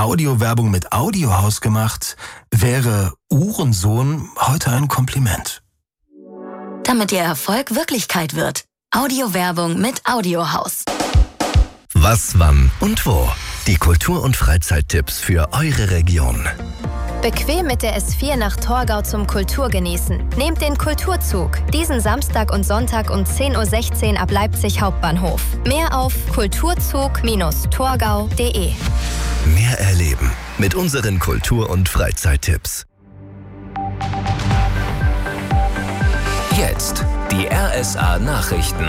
Audiowerbung mit Audiohaus gemacht, wäre Uhrensohn heute ein Kompliment. Damit Ihr Erfolg Wirklichkeit wird. Audiowerbung mit Audiohaus. Was, wann und wo? Die Kultur- und Freizeittipps für eure Region. Bequem mit der S4 nach Torgau zum Kulturgenießen. Nehmt den Kulturzug. Diesen Samstag und Sonntag um 10.16 Uhr ab Leipzig Hauptbahnhof. Mehr auf kulturzug-torgau.de. Mehr erleben mit unseren Kultur- und Freizeittipps. Jetzt die RSA Nachrichten.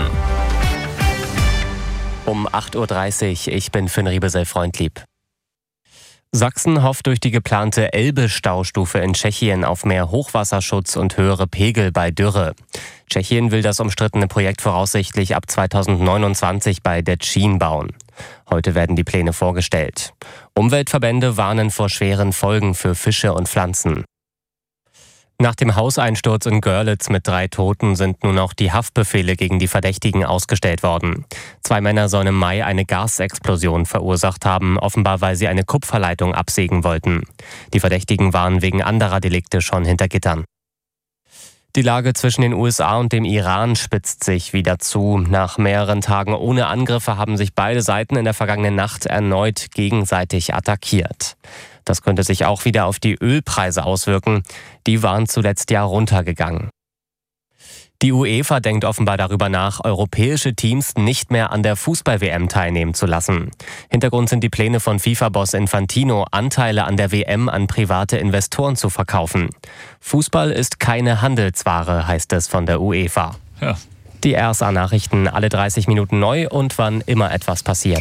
Um 8.30 Uhr, ich bin Finn Riebesell-Freundlieb. Sachsen hofft durch die geplante Elbe-Staustufe in Tschechien auf mehr Hochwasserschutz und höhere Pegel bei Dürre. Tschechien will das umstrittene Projekt voraussichtlich ab 2029 bei Děčín bauen. Heute werden die Pläne vorgestellt. Umweltverbände warnen vor schweren Folgen für Fische und Pflanzen. Nach dem Hauseinsturz in Görlitz mit 3 Toten sind nun auch die Haftbefehle gegen die Verdächtigen ausgestellt worden. 2 Männer sollen im Mai eine Gasexplosion verursacht haben, offenbar weil sie eine Kupferleitung absägen wollten. Die Verdächtigen waren wegen anderer Delikte schon hinter Gittern. Die Lage zwischen den USA und dem Iran spitzt sich wieder zu. Nach mehreren Tagen ohne Angriffe haben sich beide Seiten in der vergangenen Nacht erneut gegenseitig attackiert. Das könnte sich auch wieder auf die Ölpreise auswirken. Die waren zuletzt ja runtergegangen. Die UEFA denkt offenbar darüber nach, europäische Teams nicht mehr an der Fußball-WM teilnehmen zu lassen. Hintergrund sind die Pläne von FIFA-Boss Infantino, Anteile an der WM an private Investoren zu verkaufen. Fußball ist keine Handelsware, heißt es von der UEFA. Ja. Die RSA-Nachrichten alle 30 Minuten neu und wann immer etwas passiert.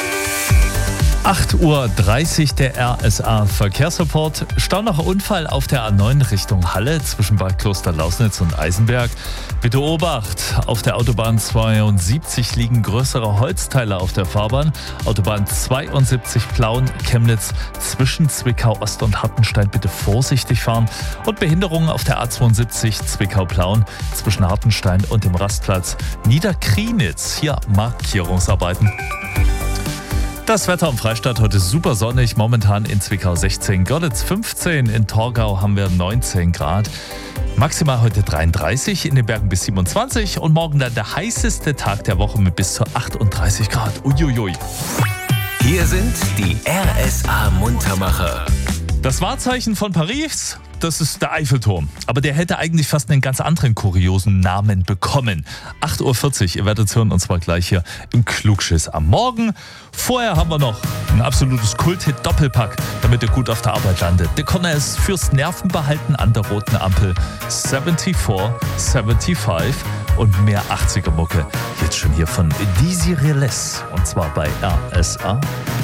8.30 Uhr der RSA-Verkehrsreport. Stau nach Unfall auf der A9 Richtung Halle zwischen Bad Klosterlausnitz und Eisenberg. Bitte Obacht, auf der Autobahn 72 liegen größere Holzteile auf der Fahrbahn. Autobahn 72 Plauen-Chemnitz zwischen Zwickau-Ost und Hartenstein bitte vorsichtig fahren. Und Behinderungen auf der A72 Zwickau-Plauen zwischen Hartenstein und dem Rastplatz Niederkrienitz. Hier Markierungsarbeiten. Das Wetter am Freistaat heute super sonnig, momentan in Zwickau 16, Görlitz 15, in Torgau haben wir 19 Grad. Maximal heute 33, in den Bergen bis 27 und morgen dann der heißeste Tag der Woche mit bis zu 38 Grad. Uiuiui. Hier sind die RSA Muntermacher. Das Wahrzeichen von Paris, das ist der Eiffelturm. Aber der hätte eigentlich fast einen ganz anderen kuriosen Namen bekommen. 8.40 Uhr, ihr werdet es hören, und zwar gleich hier im Klugschiss am Morgen. Vorher haben wir noch ein absolutes Kult-Hit-Doppelpack, damit ihr gut auf der Arbeit landet. Der Corner ist fürs Nervenbehalten an der roten Ampel. 74, 75 und mehr 80er-Mucke. Jetzt schon hier von Dizzy Reles, und zwar bei RSA.